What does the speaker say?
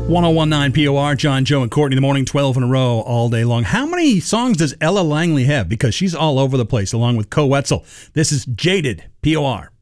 1019 POR, John, Joe, and Courtney in the morning, 12 in a row all day long. How many songs does Ella Langley have? Because she's all over the place, along with Co Wetzel. This is Jaded, POR.